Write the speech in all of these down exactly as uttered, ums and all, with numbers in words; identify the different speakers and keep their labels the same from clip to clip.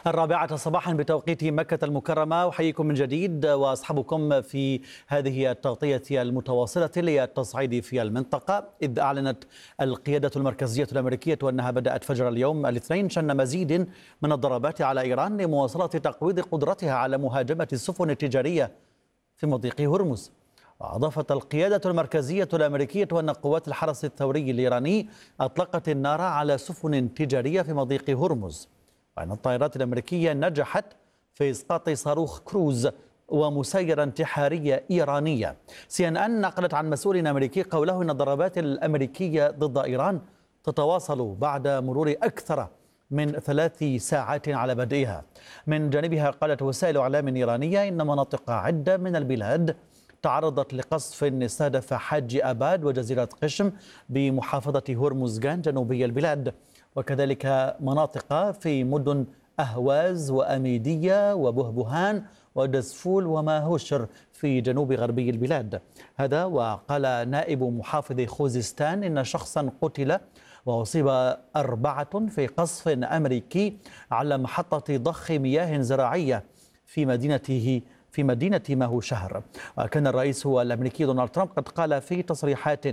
Speaker 1: الرابعة صباحا بتوقيت مكة المكرمة، أحييكم من جديد وأصحابكم في هذه التغطية المتواصلة للتصعيد في المنطقة. إذ أعلنت القيادة المركزية الأمريكية أنها بدأت فجر اليوم الاثنين شن مزيد من الضربات على إيران لمواصلة تقويض قدرتها على مهاجمة السفن التجارية في مضيق هرمز. وأضافت القيادة المركزية الأمريكية أن قوات الحرس الثوري الإيراني أطلقت النار على سفن تجارية في مضيق هرمز، وأن الطائرات الأمريكية نجحت في إسقاط صاروخ كروز ومسيرة انتحارية إيرانية. سي إن إن نقلت عن مسؤول أمريكي قوله أن الضربات الأمريكية ضد إيران تتواصل بعد مرور أكثر من ثلاث ساعات على بدئها. من جانبها قالت وسائل إعلام إيرانية إن مناطق عدة من البلاد تعرضت لقصف استهدف حاج أباد وجزيرة قشم بمحافظة هرمزغان جنوبي البلاد، وكذلك مناطق في مدن أهواز وأميدية وبهبهان ودزفول وماهوشر في جنوب غربي البلاد. هذا وقال نائب محافظ خوزستان إن شخصا قتل وأصيب أربعة في قصف أمريكي على محطة ضخ مياه زراعية في مدينته في مدينة ماهوشهر. وكان الرئيس الأمريكي دونالد ترامب قد قال في تصريحات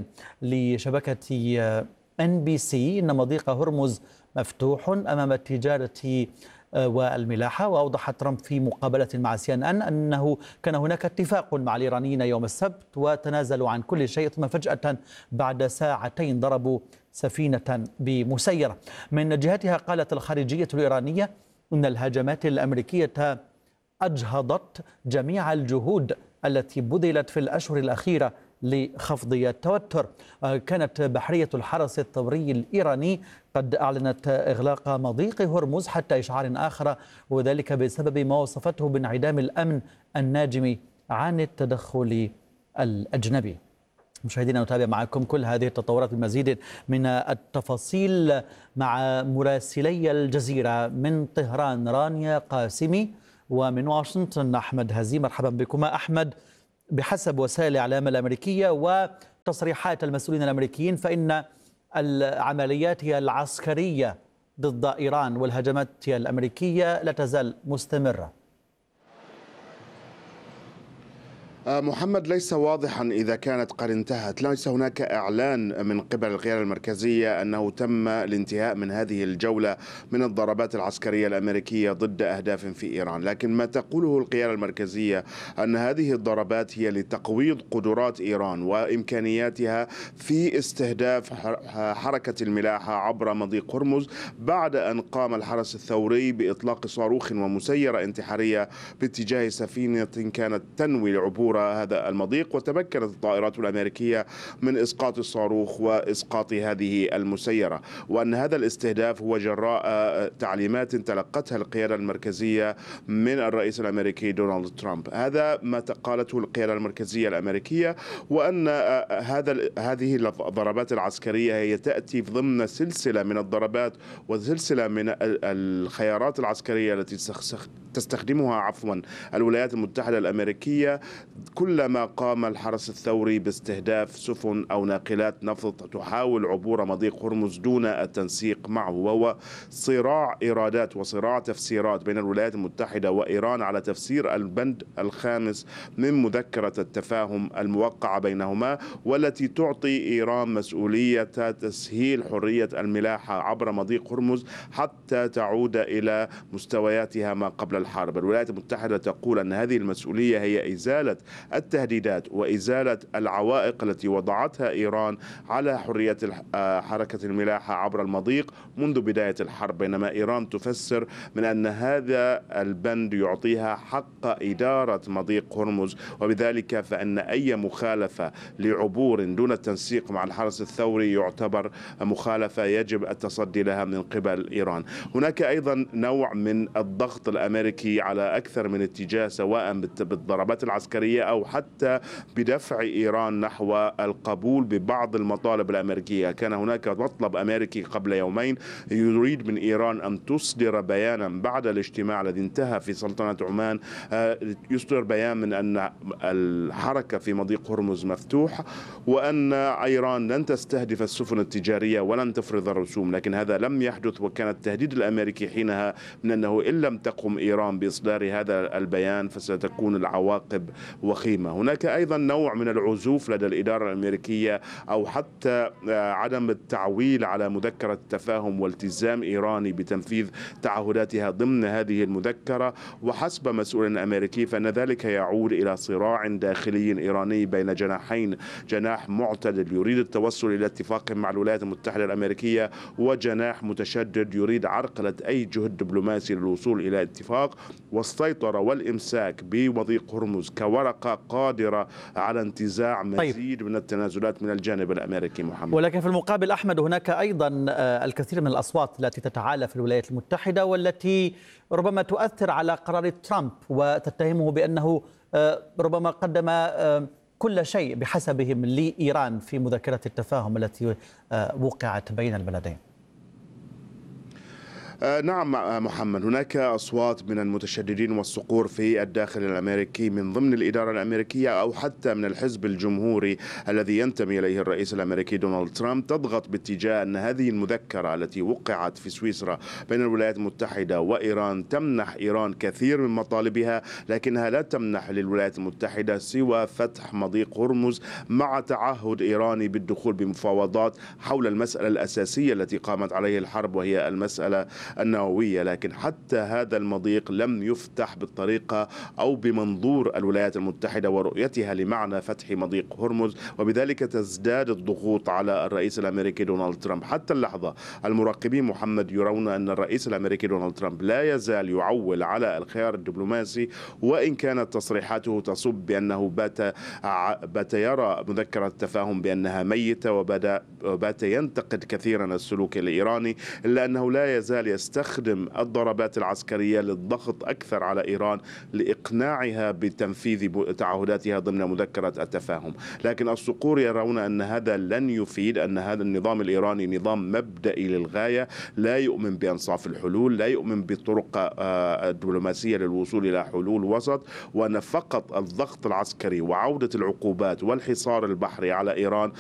Speaker 1: لشبكة إن بي سي إن مضيق هرمز مفتوح أمام التجارة والملاحة. وأوضح ترامب في مقابلة مع سي إن إن أنه كان هناك اتفاق مع الإيرانيين يوم السبت وتنازلوا عن كل شيء، ثم فجأة بعد ساعتين ضربوا سفينة بمسيرة. من جهتها قالت الخارجية الإيرانية أن الهجمات الأمريكية أجهضت جميع الجهود التي بذلت في الأشهر الأخيرة لخفض التوتر. كانت بحرية الحرس الثوري الإيراني قد أعلنت إغلاق مضيق هرمز حتى إشعار آخر، وذلك بسبب ما وصفته بانعدام الأمن الناجم عن التدخل الأجنبي. مشاهدينا، نتابع معكم كل هذه التطورات بمزيد من التفاصيل مع مراسلي الجزيرة من طهران رانيا قاسمي، ومن واشنطن أحمد هزيم. مرحبا بكما. أحمد، بحسب وسائل الإعلام الأمريكية وتصريحات المسؤولين الأمريكيين فإن العمليات هي العسكرية ضد إيران والهجمات الأمريكية لا تزال مستمرة.
Speaker 2: محمد، ليس واضحا إذا كانت قد انتهت. ليس هناك إعلان من قبل القيادة المركزية أنه تم الانتهاء من هذه الجولة من الضربات العسكرية الأمريكية ضد أهداف في إيران، لكن ما تقوله القيادة المركزية أن هذه الضربات هي لتقويض قدرات إيران وإمكانياتها في استهداف حركة الملاحة عبر مضيق هرمز، بعد أن قام الحرس الثوري بإطلاق صاروخ ومسيرة انتحارية باتجاه سفينة كانت تنوي لعبور هذا المضيق، وتمكنت الطائرات الأمريكية من إسقاط الصاروخ وإسقاط هذه المسيرة، وأن هذا الاستهداف هو جراء تعليمات تلقتها القيادة المركزية من الرئيس الأمريكي دونالد ترامب. هذا ما قالته القيادة المركزية الأمريكية، وأن هذا هذه الضربات العسكرية هي تأتي ضمن سلسلة من الضربات وسلسلة من الخيارات العسكرية التي تستخدمها عفوا الولايات المتحدة الأمريكية كلما قام الحرس الثوري باستهداف سفن أو ناقلات نفط تحاول عبور مضيق هرمز دون التنسيق معه، وهو صراع إيرادات وصراع تفسيرات بين الولايات المتحدة وإيران على تفسير البند الخامس من مذكرة التفاهم الموقعة بينهما، والتي تعطي إيران مسؤولية تسهيل حرية الملاحة عبر مضيق هرمز حتى تعود إلى مستوياتها ما قبل الحرب. الولايات المتحدة تقول أن هذه المسؤولية هي إزالة التهديدات وإزالة العوائق التي وضعتها إيران على حرية حركة الملاحة عبر المضيق منذ بداية الحرب، بينما إيران تفسر من أن هذا البند يعطيها حق إدارة مضيق هرمز، وبذلك فإن أي مخالفة لعبور دون التنسيق مع الحرس الثوري يعتبر مخالفة يجب التصدي لها من قبل إيران. هناك أيضا نوع من الضغط الأمريكي على أكثر من اتجاه، سواء بالضربات العسكرية الأمريكية أو حتى بدفع إيران نحو القبول ببعض المطالب الأمريكية. كان هناك مطلب أمريكي قبل يومين يريد من إيران أن تصدر بيانا بعد الاجتماع الذي انتهى في سلطنة عمان، يصدر بيان من أن الحركة في مضيق هرمز مفتوح وأن إيران لن تستهدف السفن التجارية ولن تفرض الرسوم، لكن هذا لم يحدث. وكان التهديد الأمريكي حينها من أنه إن لم تقم إيران بإصدار هذا البيان فستكون العواقب وخيمة. هناك أيضا نوع من العزوف لدى الإدارة الأمريكية أو حتى عدم التعويل على مذكرة التفاهم والتزام إيراني بتنفيذ تعهداتها ضمن هذه المذكرة. وحسب مسؤول أمريكي فإن ذلك يعود إلى صراع داخلي إيراني بين جناحين، جناح معتدل يريد التوصل إلى اتفاق مع الولايات المتحدة الأمريكية، وجناح متشدد يريد عرقلة أي جهد دبلوماسي للوصول إلى اتفاق والسيطرة والإمساك بمضيق هرمز كورقة قادرة على انتزاع مزيد طيب. من التنازلات من الجانب الأمريكي. محمد،
Speaker 1: ولكن في المقابل أحمد هناك أيضا الكثير من الأصوات التي تتعالى في الولايات المتحدة والتي ربما تؤثر على قرار ترامب وتتهمه بأنه ربما قدم كل شيء بحسبهم لإيران في مذكرة التفاهم التي وقعت بين البلدين.
Speaker 2: نعم محمد، هناك أصوات من المتشددين والصقور في الداخل الأمريكي من ضمن الإدارة الأمريكية أو حتى من الحزب الجمهوري الذي ينتمي إليه الرئيس الأمريكي دونالد ترامب تضغط باتجاه أن هذه المذكرة التي وقعت في سويسرا بين الولايات المتحدة وإيران تمنح إيران كثير من مطالبها، لكنها لا تمنح للولايات المتحدة سوى فتح مضيق هرمز مع تعهد إيراني بالدخول بمفاوضات حول المسألة الأساسية التي قامت عليه الحرب وهي المسألة النووية. لكن حتى هذا المضيق لم يفتح بالطريقة أو بمنظور الولايات المتحدة ورؤيتها لمعنى فتح مضيق هرمز، وبذلك تزداد الضغوط على الرئيس الأمريكي دونالد ترامب. حتى اللحظة المراقبين محمد يرون أن الرئيس الأمريكي دونالد ترامب لا يزال يعول على الخيار الدبلوماسي، وإن كانت تصريحاته تصب بأنه بات بات يرى مذكرة التفاهم بأنها ميتة وبدأ بات ينتقد كثيرا السلوك الإيراني، إلا أنه لا يزال يستخدم الضربات العسكرية للضغط أكثر على إيران لإقناعها بتنفيذ تعهداتها ضمن مذكرة التفاهم. لكن الصقور يرون أن هذا لن يفيد، أن هذا النظام الإيراني نظام مبدئي للغاية، لا يؤمن بأنصاف الحلول، لا يؤمن بالطرق الدبلوماسية للوصول إلى حلول وسط، وأن فقط الضغط العسكري وعودة العقوبات والحصار البحري على إيران